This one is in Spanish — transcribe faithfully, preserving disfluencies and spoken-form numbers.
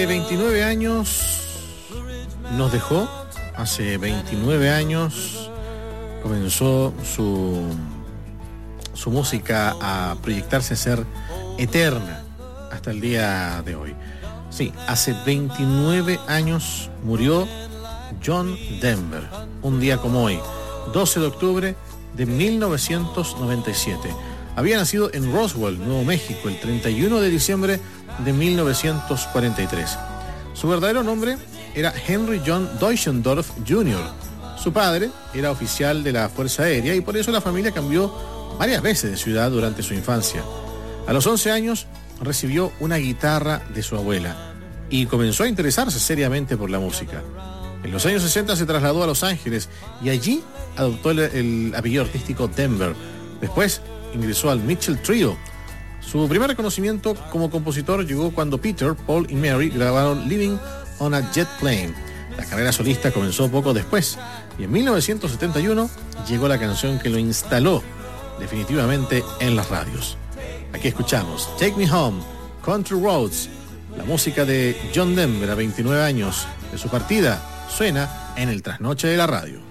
veintinueve años nos dejó, hace veintinueve años comenzó su, su música a proyectarse a ser eterna hasta el día de hoy. Sí, hace veintinueve años murió John Denver, un día como hoy, doce de octubre de mil novecientos noventa y siete. Había nacido en Roswell, Nuevo México, el treinta y uno de diciembre de mil novecientos cuarenta y tres. Su verdadero nombre era Henry John Deutschendorf junior Su padre era oficial de la Fuerza Aérea y por eso la familia cambió varias veces de ciudad durante su infancia. A los once años recibió una guitarra de su abuela y comenzó a interesarse seriamente por la música. En los años sesenta se trasladó a Los Ángeles y allí adoptó el, el apellido artístico Denver. Después ingresó al Mitchell Trio. Su primer reconocimiento como compositor llegó cuando Peter, Paul y Mary grabaron Living on a Jet Plane. La carrera solista comenzó poco después y en mil novecientos setenta y uno llegó la canción que lo instaló definitivamente en las radios. Aquí escuchamos Take Me Home, Country Roads, la música de John Denver a veintinueve años de su partida, suena en el trasnoche de la radio.